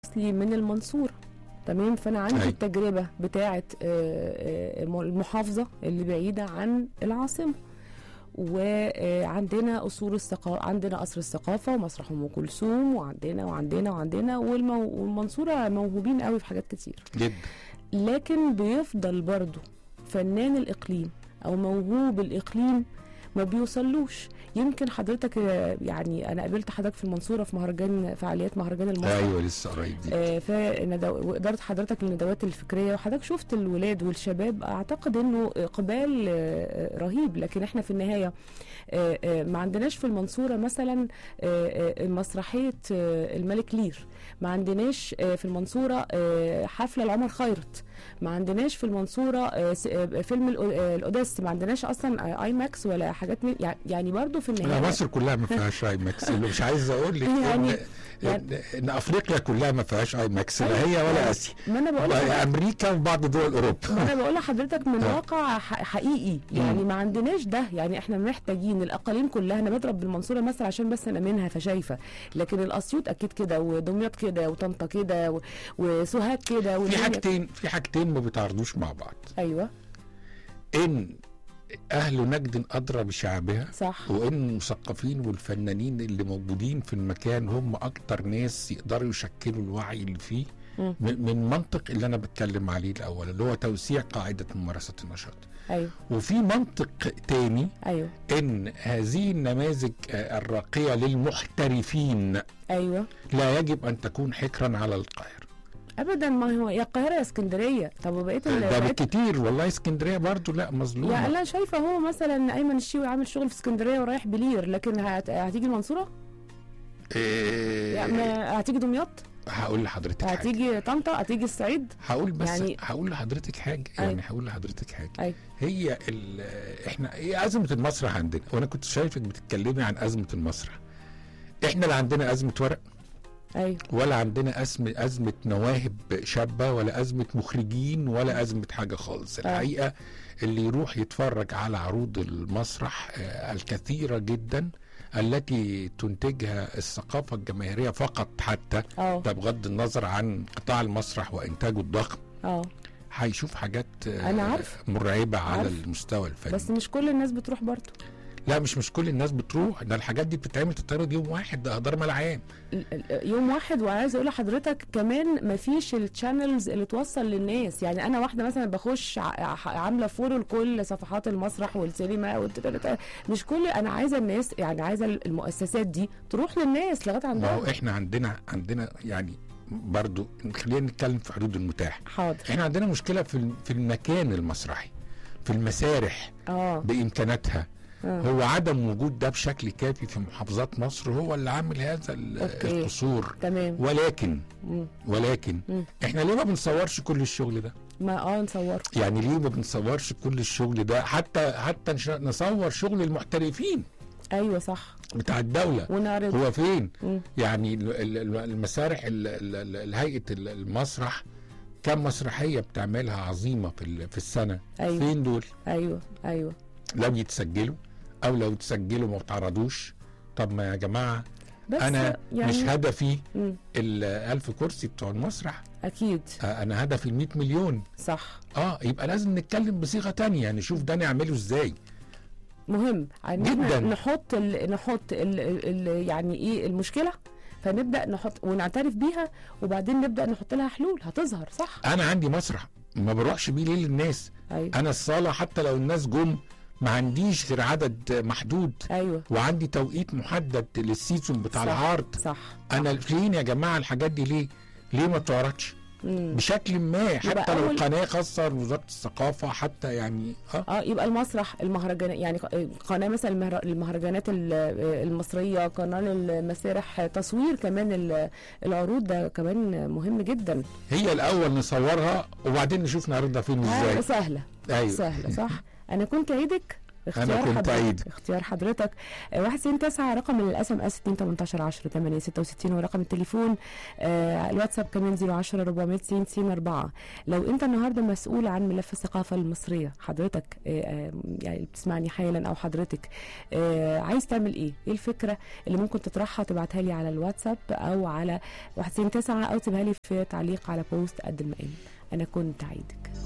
اصلي من المنصورة، تمام. فانا عندي التجربة بتاعة المحافظة اللي بعيدة عن العاصمة، وعندنا اصول الثقافة، عندنا قصر الثقافة ومسرح ام كلثوم، وعندنا والمنصورة موهوبين قوي في حاجات كتير جدا. لكن بيفضل برضو فنان الاقليم او موهوب الاقليم ما بيوصلوش. يمكن حضرتك يعني انا قابلت حضرتك في المنصوره في مهرجان، فعاليات مهرجان المسرح. ايوه لسه قريب دي. واداره حضرتك للندوات الفكريه، وحضرتك شفت الولاد والشباب، اعتقد انه اقبال رهيب. لكن احنا في النهايه ما عندناش في المنصوره مثلا مسرحيه الملك لير، ما عندناش في المنصوره حفله لعمر خيرت، ما عندناش في المنصوره فيلم القداس، ما عندناش اصلا اي ماكس ولا حاجات يعني برضو في النهايه مصر كلها ما فيهاش اي ماكس. اللي مش عايز اقول لك ان افريقيا كلها ما فيهاش اي ماكس، لا هي ولا اسيا. ما انا بقول امريكا وبعض دول اوروبا. ما انا بقول لحضرتك من واقع حقيقي، يعني ما عندناش ده. يعني احنا محتاجين الاقاليم كلها. انا بضرب بالمنصوره مثلا عشان بس انا منها فشايفه، لكن الاسيوط اكيد كده، ودمياط كده، وطنطا كده، وسوهاج كده. في حاجتين ما بيتعارضوش مع بعض. ايوه، ان أهل نجد أدرى بشعبها، صح، وإن المثقفين والفنانين اللي موجودين في المكان هم أكتر ناس يقدروا يشكلوا الوعي اللي فيه من منطق اللي أنا بتكلم عليه الأول، اللي هو توسيع قاعدة ممارسة النشاط. أيوه. وفي منطق تاني، أيوه، إن هذه النماذج الراقية للمحترفين، أيوه، لا يجب أن تكون حكرا على القاهرة ابدا. ما هو يا القاهره يا اسكندريه. طب وبقيت ده بالكتير والله. اسكندريه برضو لا مظلومه. يعني انا شايفه هو مثلا ايمن الشيوي عامل شغل في اسكندريه ورايح بلير، لكن هتيجي المنصوره؟ يعني هتيجي دمياط؟ هقول لحضرتك حاجه. هتيجي طنطا؟ هتيجي الصعيد؟ هقول بس يعني هقول لحضرتك حاجه. يعني هقول لحضرتك حاجه. هي احنا ايه ازمه المسرح عندنا؟ وانا كنت شايفك بتتكلمي عن ازمه المسرح. احنا لا عندنا ازمه ورق، أيوة، ولا عندنا أزمة مواهب شابة، ولا أزمة مخرجين، ولا أزمة حاجة خالص. الحقيقة اللي يروح يتفرج على عروض المسرح الكثيرة جدا التي تنتجها الثقافة الجماهيرية فقط، حتى ده بغض النظر عن قطاع المسرح وإنتاجه الضخم، هيشوف حاجات مرعبة على المستوى الفني. بس مش كل الناس بتروح برضه. لا مش كل الناس بتروح. ده الحاجات دي بتتعمل تتعرض يوم واحد، ده اهدار ملعام يوم واحد. وعايز اقول لحضرتك كمان مفيش الشانلز اللي توصل للناس. يعني انا واحده مثلا بخش عامله فولو لكل صفحات المسرح والسينما مش كل. انا عايزه الناس، يعني عايزه المؤسسات دي تروح للناس لغايه عندها. ما هو احنا عندنا يعني برضو خلينا نتكلم في حدود المتاح. حاضر. احنا عندنا مشكله في المكان المسرحي، في المسارح بامكاناتها. هو عدم وجود ده بشكل كافي في محافظات مصر هو اللي عامل هذا القصور. تمام. ولكن احنا ليه ما بنصورش كل الشغل ده؟ ما نصور. يعني ليه ما بنصورش كل الشغل ده؟ حتى نصور شغل المحترفين. ايوه صح، بتاع الدوله ونعرض هو فين. يعني المسارح هيئه المسرح كم مسرحيه بتعملها عظيمه في السنه. أيوة. فين دول؟ ايوه لو يتسجلوا، او لو تسجلوا ما تعرضوش. طب ما يا جماعه، انا يعني مش هدفي ال1000 كرسي بتوع المسرح، اكيد انا هدفي 100 مليون. صح. يبقى لازم نتكلم بصيغه تانية، نشوف ده نعمله ازاي. مهم جدا. نحط يعني ايه المشكله، فنبدا نحط ونعترف بيها، وبعدين نبدا نحط لها حلول هتظهر. صح. انا عندي مسرح ما بروحش بيه ليه للناس. أيوة. انا الصاله حتى لو الناس جم ما عنديش غير عدد محدود. أيوة. وعندي توقيت محدد للسيزون بتاع العرض. صح. انا فين يا جماعه الحاجات دي ليه ما تعرضش بشكل ما، حتى لو قناه خاصه لوزاره الثقافه، حتى يعني يبقى المسرح، المهرجانات، يعني قناه مثلا المهرجانات المصريه، قناه المسارح، تصوير كمان العروض ده كمان مهم جدا. هي الاول نصورها وبعدين نشوف نعرضها فين ازاي. سهله. أيوة. سهله. صح. انا كنت عيدك انا كنت عيد. اختيار حضرتك. 169 رقم الاس ام اس 218 10 866 ورقم التليفون. الواتساب كمان 010 490 90 4. لو انت النهارده مسؤول عن ملف الثقافه المصريه، حضرتك يعني بتسمعني حالا او حضرتك عايز تعمل ايه الفكره اللي ممكن تطرحها تبعتها لي على الواتساب او على 169 او تبها لي في تعليق على بوست قد المقام. انا كنت عيدك.